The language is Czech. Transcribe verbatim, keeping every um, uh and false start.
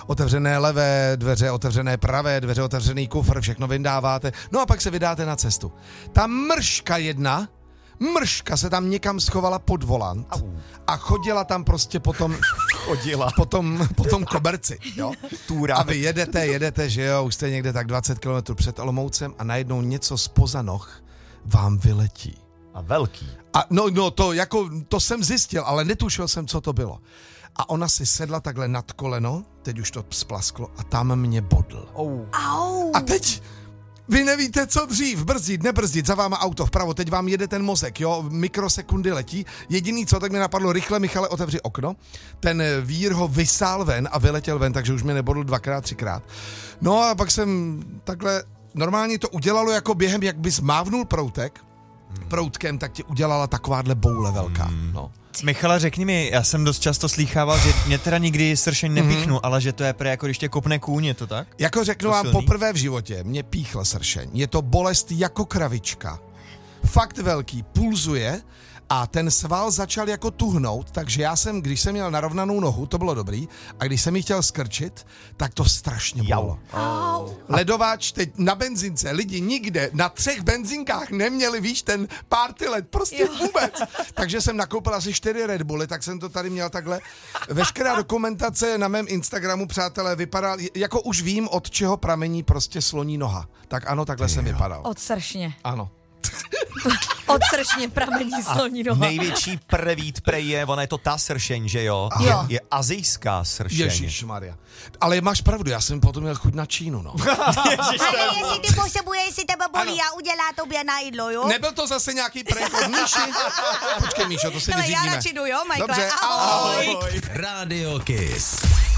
otevřené levé dveře, otevřené pravé dveře, otevřený kufr, všechno vyndáváte. No a pak se vydáte na cestu. Ta mrška jedna, mrška se tam někam schovala pod volant a chodila tam prostě potom, chodila. potom, potom koberci, jo. A vy jedete, jedete, že jo, už jste někde tak dvacet kilometrů před Olomoucem a najednou něco zpoza noh vám vyletí. A velký. A no, no to jako, to jsem zjistil, ale netušil jsem, co to bylo. A ona si sedla takhle nad koleno, teď už to splasklo a tam mě bodl. Oh. A teď vy nevíte, co dřív, brzdit, nebrzdit, za váma auto vpravo, teď vám jede ten mozek, jo, mikrosekundy letí. Jediný, co tak mi napadlo, rychle, Michale, otevři okno. Ten vír ho vysál ven a vyletěl ven, takže už mě nebodl dvakrát, třikrát. No a pak jsem takhle, normálně to udělalo jako během, jak bys mávnul proutek, proutkem, tak ti udělala takováhle boule velká, no. Michale, řekni mi, já jsem dost často slýchával, že mě teda nikdy sršeň nepíchnu, mm-hmm. ale že to je prý jako když tě kopne kůň, je to tak? Jako řeknu to vám, silný? poprvé v životě mě píchl sršeň. Je to bolest jako kravička. Fakt velký, pulzuje a ten sval začal jako tuhnout, takže já jsem, když jsem měl narovnanou nohu, to bylo dobrý, a když jsem ji chtěl skrčit, tak to strašně bolelo. Oh. Ledováč teď na benzince, lidi nikde, na třech benzinkách neměli, víš, ten party led, prostě jo. vůbec. Takže jsem nakoupil asi čtyři Red Bully, tak jsem to tady měl takhle. Veškerá dokumentace na mém Instagramu, přátelé, vypadá, jako už vím, od čeho pramení prostě sloní noha. Tak ano, takhle jsem vypadal. Od sršně. Ano. Od sršně pramení sloní noha. Největší prevít prej je, ona je to ta sršeň, že jo? Jo. Je, je azijská sršeň. Ježišmarja. Ale máš pravdu, já jsem potom měl chuť na Čínu, no. Ale jestli ty potřebuješ, jestli tebe bolí a udělá tobě na jídlo, jo? Nebyl to zase nějaký prank od Míši? Počkej, Míšo, to si No, já vyřídíme. radši jdu, jo, Michael? Dobře, ahoj. ahoj. Radio Kiss.